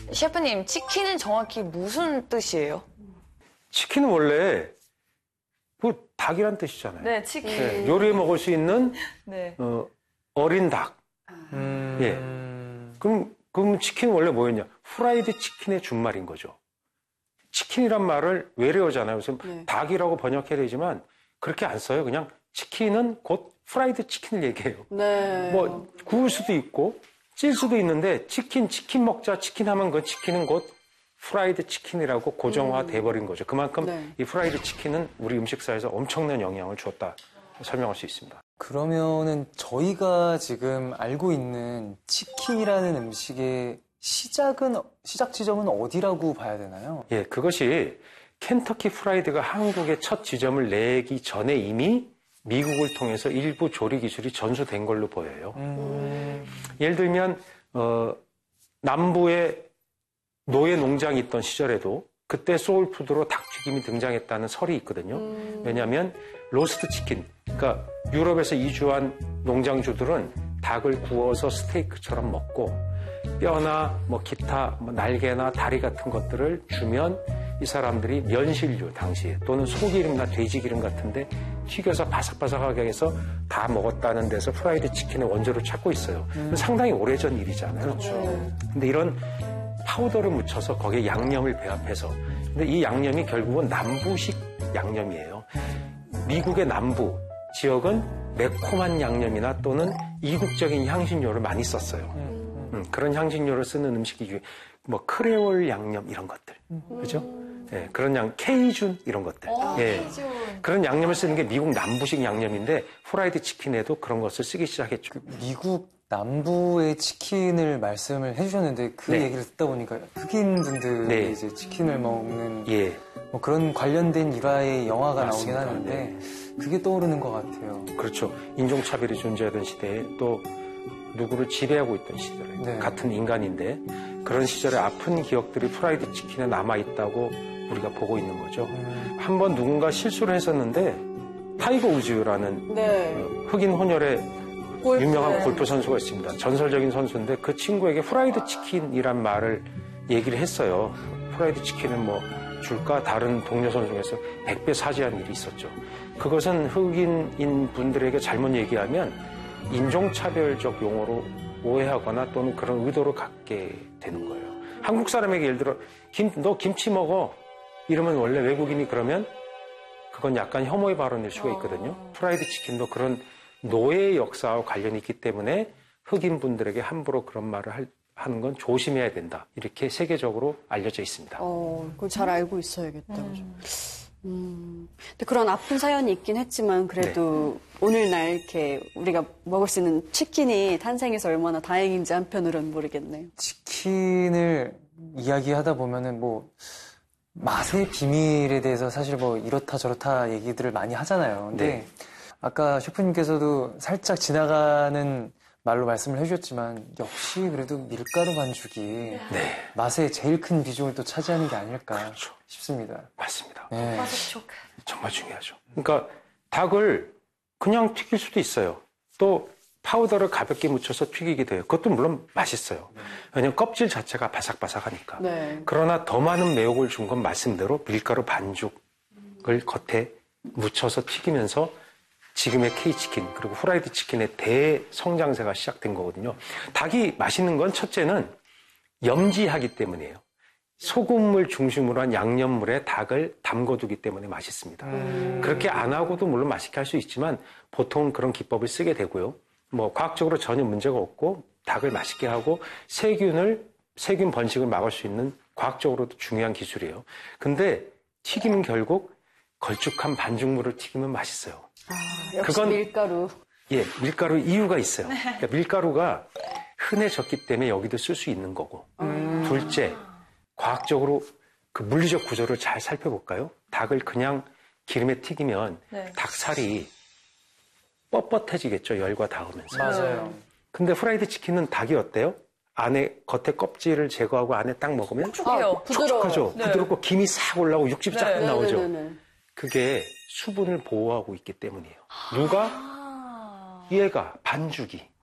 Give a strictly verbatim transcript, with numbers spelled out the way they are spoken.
셰프님, 치킨은 정확히 무슨 뜻이에요? 치킨은 원래 뭐 닭이란 뜻이잖아요. 네, 치킨. 네, 요리해 먹을 수 있는 네. 어, 어린 닭. 음... 예. 그럼 그럼 치킨은 원래 뭐였냐? 후라이드 치킨의 준말인 거죠. 치킨이란 말을 외래어잖아요. 그래서 네. 닭이라고 번역해야 되지만 그렇게 안 써요. 그냥 치킨은 곧 프라이드 치킨을 얘기해요. 네. 뭐 구울 수도 있고 찔 수도 있는데 치킨 치킨 먹자 치킨 하면 그 치킨은 곧 프라이드 치킨이라고 고정화돼 버린 거죠. 그만큼 네. 이 프라이드 치킨은 우리 음식사에서 엄청난 영향을 주었다 설명할 수 있습니다. 그러면은 저희가 지금 알고 있는 치킨이라는 음식의 시작은 시작 지점은 어디라고 봐야 되나요? 예, 그것이 켄터키 프라이드가 한국에 첫 지점을 내기 전에 이미 미국을 통해서 일부 조리 기술이 전수된 걸로 보여요. 음... 예를 들면 어, 남부에 노예 농장이 있던 시절에도 그때 소울푸드로 닭튀김이 등장했다는 설이 있거든요. 음... 왜냐하면 로스트 치킨, 그러니까 유럽에서 이주한 농장주들은 닭을 구워서 스테이크처럼 먹고 뼈나 뭐 기타 뭐 날개나 다리 같은 것들을 주면 이 사람들이 면실류 당시에 또는 소기름이나 돼지기름 같은데 튀겨서 바삭바삭하게 해서 다 먹었다는 데서 프라이드 치킨의 원조를 찾고 있어요. 음. 상당히 오래전 일이잖아요. 그렇죠. 근데 이런 파우더를 묻혀서 거기에 양념을 배합해서 근데 이 양념이 결국은 남부식 양념이에요. 미국의 남부 지역은 매콤한 양념이나 또는 이국적인 향신료를 많이 썼어요. 음. 음, 그런 향신료를 쓰는 음식이 뭐 크레올 양념 이런 것들, 음. 그죠? 예, 그런 양 케이준 이런 것들. 오, 예, 케이준. 그런 양념을 쓰는 게 미국 남부식 양념인데 프라이드 치킨에도 그런 것을 쓰기 시작했죠. 미국 남부의 치킨을 말씀을 해주셨는데 그 네. 얘기를 듣다 보니까 흑인 분들이 네. 이제 치킨을 먹는 예, 뭐 그런 관련된 일화의 영화가 맞습니다. 나오긴 하는데 네. 그게 떠오르는 것 같아요. 그렇죠. 인종차별이 존재하던 시대에 또 누구를 지배하고 있던 시절에 네. 같은 인간인데 그런 시절의 아픈 기억들이 프라이드 치킨에 남아있다고 우리가 보고 있는 거죠. 음. 한번 누군가 실수를 했었는데 타이거 우즈라는 네. 흑인 혼혈의 골프. 유명한 골프 선수가 있습니다. 전설적인 선수인데 그 친구에게 프라이드 치킨이란 말을 얘기를 했어요. 프라이드 치킨은 뭐 줄까? 다른 동료 선수 중에서 백 배 사지한 일이 있었죠. 그것은 흑인인 분들에게 잘못 얘기하면 인종차별적 용어로 오해하거나 또는 그런 의도를 갖게 되는 거예요. 한국 사람에게 예를 들어 김, 너 김치 먹어 이러면 원래 외국인이 그러면 그건 약간 혐오의 발언일 수가 있거든요. 어. 프라이드 치킨도 그런 노예의 역사와 관련이 있기 때문에 흑인 분들에게 함부로 그런 말을 할, 하는 건 조심해야 된다. 이렇게 세계적으로 알려져 있습니다. 어, 그걸 잘 알고 있어야겠다. 음. 음. 근데 그런 아픈 사연이 있긴 했지만 그래도 네. 오늘날 이렇게 우리가 먹을 수 있는 치킨이 탄생해서 얼마나 다행인지 한편으로는 모르겠네요. 치킨을 이야기하다 보면은 뭐 맛의 비밀에 대해서 사실 뭐 이렇다 저렇다 얘기들을 많이 하잖아요. 근데 네. 아까 셰프님께서도 살짝 지나가는 말로 말씀을 해주셨지만 역시 그래도 밀가루 반죽이 네. 맛의 제일 큰 비중을 또 차지하는 게 아닐까 그렇죠. 싶습니다. 맞습니다. 네. 정말 중요하죠. 그러니까 닭을 그냥 튀길 수도 있어요. 또 파우더를 가볍게 묻혀서 튀기게 돼요. 그것도 물론 맛있어요. 왜냐하면 껍질 자체가 바삭바삭하니까. 네. 그러나 더 많은 매혹을 준 건 말씀대로 밀가루 반죽을 겉에 묻혀서 튀기면서 지금의 K치킨 그리고 후라이드 치킨의 대성장세가 시작된 거거든요. 닭이 맛있는 건 첫째는 염지하기 때문이에요. 소금을 중심으로 한 양념물에 닭을 담궈두기 때문에 맛있습니다. 음. 그렇게 안 하고도 물론 맛있게 할 수 있지만 보통 그런 기법을 쓰게 되고요. 뭐 과학적으로 전혀 문제가 없고 닭을 맛있게 하고 세균을 세균 번식을 막을 수 있는 과학적으로도 중요한 기술이에요. 근데 튀김은 결국 걸쭉한 반죽물을 튀기면 맛있어요. 아, 역시 그건, 밀가루. 예, 밀가루 이유가 있어요. 그러니까 밀가루가 흔해졌기 때문에 여기도 쓸 수 있는 거고. 음. 둘째, 과학적으로 그 물리적 구조를 잘 살펴볼까요? 닭을 그냥 기름에 튀기면 네. 닭살이 뻣뻣해지겠죠. 열과 닿으면서. 맞아요. 근데 프라이드 치킨은 닭이 어때요? 안에 겉에 껍질을 제거하고 안에 딱 먹으면 촉촉해요. 촉촉하죠. 네. 부드럽고 김이 싹 올라오고 육즙 쫙 네. 나오죠. 네네네네. 그게 수분을 보호하고 있기 때문이에요. 누가? 아... 얘가 반죽이.